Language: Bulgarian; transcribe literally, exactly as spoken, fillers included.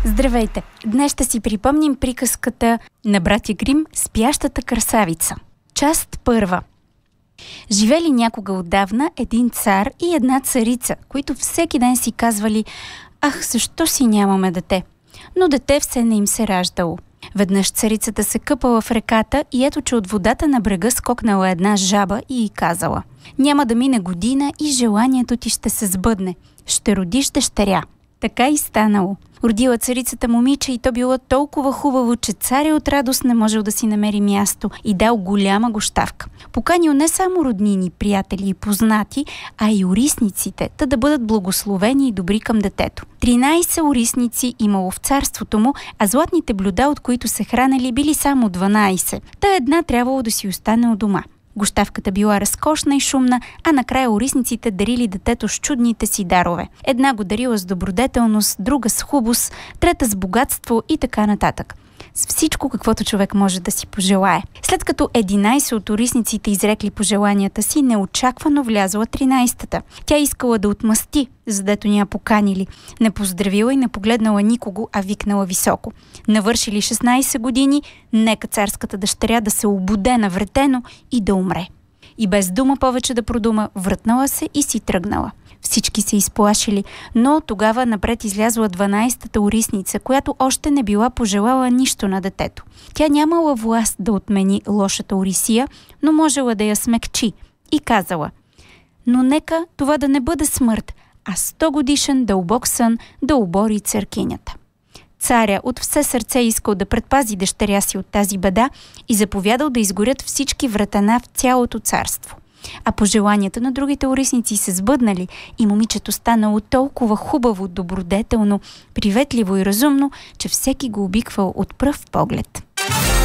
Здравейте! Днес ще си припомним приказката на братя Грим «Спящата красавица». Част първа. Живели някога отдавна един цар и една царица, които всеки ден си казвали: «Ах, защо си нямаме дете?» Но дете все не им се раждало. Веднъж царицата се къпала в реката и ето, че от водата на брега скокнала една жаба и й казала: «Няма да мине година и желанието ти ще се сбъдне. Ще родиш дъщеря». Така и станало. Родила царицата момиче и то било толкова хубаво, че царя от радост не можел да си намери място и дал голяма гощавка. Поканил не само роднини, приятели и познати, а и орисниците, та да бъдат благословени и добри към детето. тринайсет орисници имало в царството му, а златните блюда, от които се хранели, били само дванайсет. Та една трябвало да си остане у дома. Гощавката била разкошна и шумна, а накрая орисниците дарили детето с чудните си дарове. Една го дарила с добродетелност, друга с хубост, трета с богатство и така нататък. С всичко, каквото човек може да си пожелае. След като единайсет от орисниците изрекли пожеланията си, неочаквано влязла тринайсетата. Тя искала да отмъсти, задето ни я поканили. Не поздравила и не погледнала никого, а викнала високо: навършили шестнайсет години, нека царската дъщеря да се обуде навретено и да умре. И без дума повече да продума, вратнала се и си тръгнала. Всички се изплашили, но тогава напред излязла дванайсетата орисница, която още не била пожелала нищо на детето. Тя нямала власт да отмени лошата орисия, но можела да я смекчи и казала: «Но нека това да не бъде смърт, а сто годишен дълбок сън да обори църкинята». Царя от все сърце искал да предпази дъщеря си от тази беда и заповядал да изгорят всички вратана в цялото царство. А пожеланията на другите орисници се сбъднали и момичето станало толкова хубаво, добродетелно, приветливо и разумно, че всеки го обиквал от пръв поглед.